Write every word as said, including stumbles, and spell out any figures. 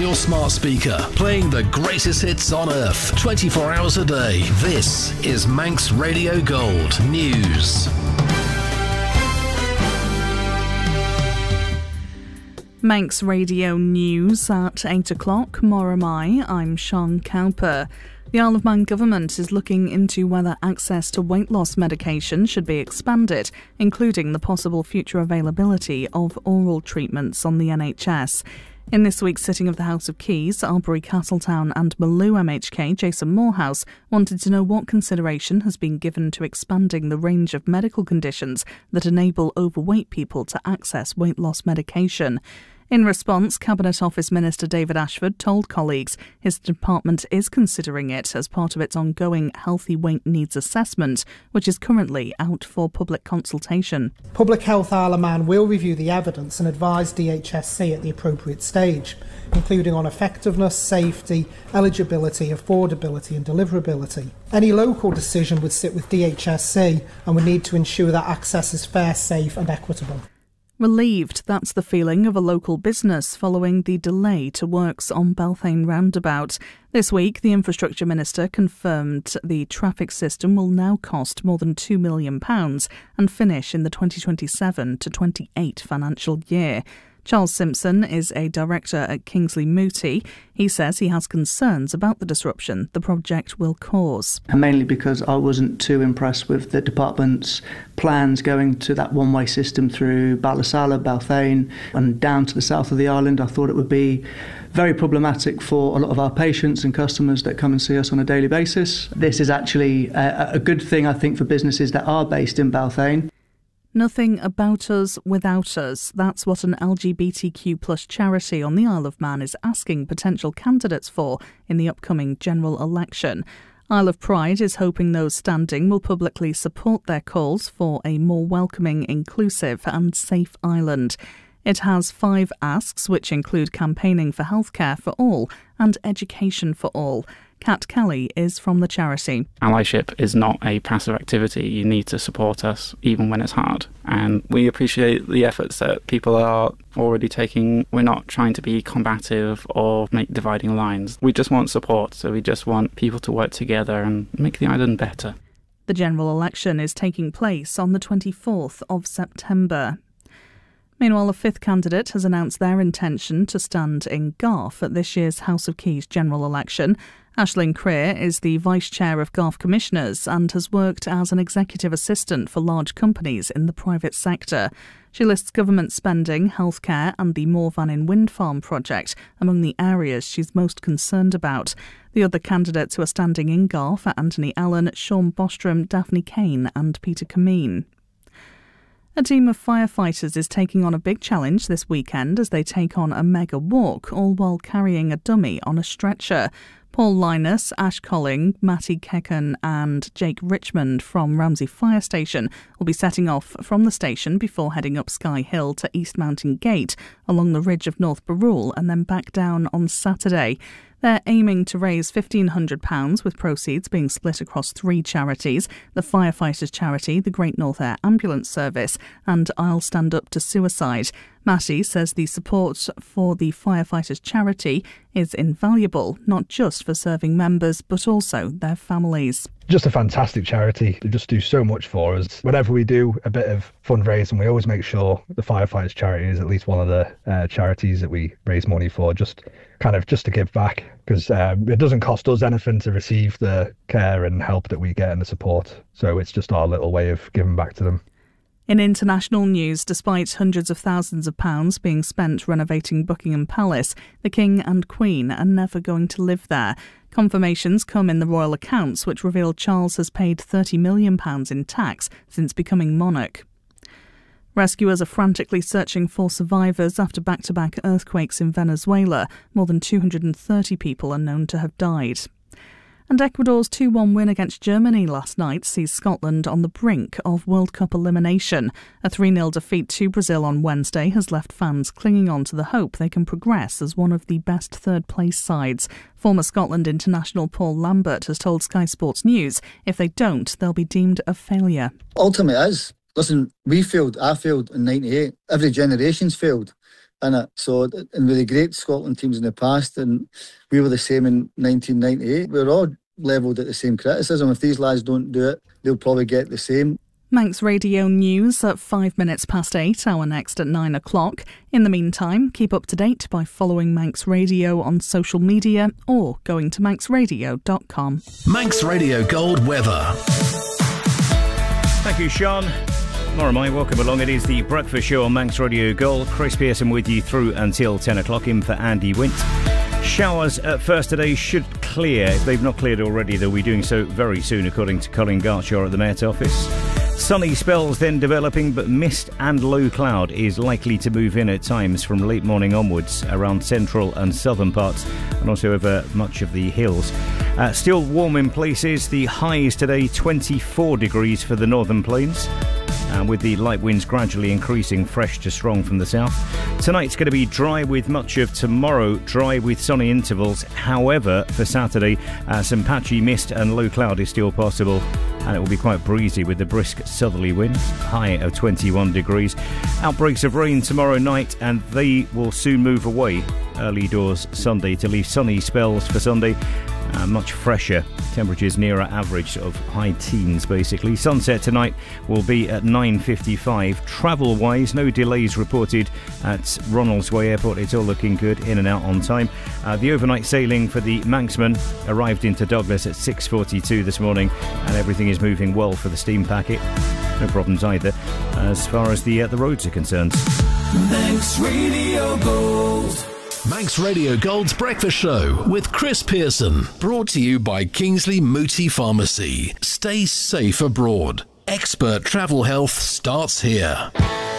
your smart speaker, playing the greatest hits on earth, twenty-four hours a day. This is Manx Radio Gold News. Manx Radio News at eight o'clock. Moramai, I'm Sean Cowper. The Isle of Man government is looking into whether access to weight loss medication should be expanded, including the possible future availability of oral treatments on the N H S. In this week's sitting of the House of Keys, Albury, Castletown and Maloo M H K Jason Morehouse wanted to know what consideration has been given to expanding the range of medical conditions that enable overweight people to access weight loss medication. In response, Cabinet Office Minister David Ashford told colleagues his department is considering it as part of its ongoing Healthy Weight Needs Assessment, which is currently out for public consultation. Public Health Isle of Man will review the evidence and advise D H S C at the appropriate stage, including on effectiveness, safety, eligibility, affordability and deliverability. Any local decision would sit with D H S C and would need to ensure that access is fair, safe and equitable. Relieved, that's the feeling of a local business following the delay to works on Balthain roundabout. This week, the Infrastructure Minister confirmed the traffic system will now cost more than two million pounds and finish in the twenty twenty-seven to twenty-eight financial year. Charles Simpson is a director at Kingsley Mooti. He says he has concerns about the disruption the project will cause. And mainly because I wasn't too impressed with the department's plans going to that one-way system through Ballasalla, Balthain and down to the south of the island. I thought it would be very problematic for a lot of our patients and customers that come and see us on a daily basis. This is actually a, a good thing, I think, for businesses that are based in Balthain. Nothing about us without us. That's what an L G B T Q plus charity on the Isle of Man is asking potential candidates for in the upcoming general election. Isle of Pride is hoping those standing will publicly support their calls for a more welcoming, inclusive and safe island. It has five asks, which include campaigning for healthcare for all and education for all. Kat Kelly is from the charity. Allyship is not a passive activity. You need to support us even when it's hard. And we appreciate the efforts that people are already taking. We're not trying to be combative or make dividing lines. We just want support. So we just want people to work together and make the island better. The general election is taking place on the twenty-fourth of September. Meanwhile, a fifth candidate has announced their intention to stand in Garth at this year's House of Keys general election. Aisling Creer is the Vice Chair of Garth Commissioners and has worked as an executive assistant for large companies in the private sector. She lists government spending, healthcare and the Morvannin wind farm project among the areas she's most concerned about. The other candidates who are standing in Garth are Anthony Allen, Sean Bostrom, Daphne Kane and Peter Cameen. A team of firefighters is taking on a big challenge this weekend as they take on a mega walk, all while carrying a dummy on a stretcher. Paul Linus, Ash Colling, Matty Kecken and Jake Richmond from Ramsey Fire Station will be setting off from the station before heading up Sky Hill to East Mountain Gate along the ridge of North Barrule and then back down on Saturday. They're aiming to raise fifteen hundred pounds with proceeds being split across three charities, the Firefighters Charity, the Great North Air Ambulance Service and I'll Stand Up to Suicide. Matty says the support for the Firefighters Charity is invaluable, not just for serving members but also their families. Just a fantastic charity. They just do so much for us. Whenever we do a bit of fundraising, we always make sure the Firefighters Charity is at least one of the uh, charities that we raise money for, just kind of just to give back, because um, it doesn't cost us anything to receive the care and help that we get and the support. So it's just our little way of giving back to them. In international news, despite hundreds of thousands of pounds being spent renovating Buckingham Palace, the King and Queen are never going to live there. Confirmations come in the royal accounts, which reveal Charles has paid thirty million pounds in tax since becoming monarch. Rescuers are frantically searching for survivors after back-to-back earthquakes in Venezuela. More than two hundred thirty people are known to have died. And Ecuador's two one win against Germany last night sees Scotland on the brink of World Cup elimination. A three nil defeat to Brazil on Wednesday has left fans clinging on to the hope they can progress as one of the best third-place sides. Former Scotland international Paul Lambert has told Sky Sports News if they don't, they'll be deemed a failure. Ultimately it is. Listen, we failed, I failed in ninety-eight. Every generation's failed. in it. So, and with the great Scotland teams in the past, and we were the same in nineteen ninety-eight, we were all levelled at the same criticism. If these lads don't do it, they'll probably get the same. Manx Radio News at five minutes past eight, our next at nine o'clock. In the meantime, keep up to date by following Manx Radio on social media or going to manx radio dot com. Manx Radio Gold weather. Thank you, Sean. Nor I. Welcome along. It is the Breakfast Show on Manx Radio Gold. Chris Pearson with you through until ten o'clock, in for Andy Wint. Showers at first today should clear. If they've not cleared already, they'll be doing so very soon, according to Colin Gartshaw at the Met Office. Sunny spells then developing, but mist and low cloud is likely to move in at times from late morning onwards around central and southern parts and also over much of the hills. Uh, still warm in places. The highs today twenty-four degrees for the northern plains. Uh, with the light winds gradually increasing, fresh to strong from the south. Tonight's going to be dry with much of tomorrow, dry with sunny intervals. However, for Saturday, uh, some patchy mist and low cloud is still possible, and it will be quite breezy with the brisk southerly wind, high of twenty-one degrees. Outbreaks of rain tomorrow night, and they will soon move away early doors Sunday to leave sunny spells for Sunday. Uh, much fresher, temperatures nearer average, sort of high teens basically. Sunset tonight will be at nine fifty-five. Travel wise, no delays reported at Ronaldsway Airport. It's all looking good, in and out on time. Uh, the overnight sailing for the Manxman arrived into Douglas at six forty-two this morning, and everything is moving well for the steam packet. No problems either as far as the uh, the roads are concerned. Manx Radio Gold. Manx Radio Gold's Breakfast Show with Chris Pearson. Brought to you by Kingsley Mooti Pharmacy. Stay safe abroad. Expert travel health starts here.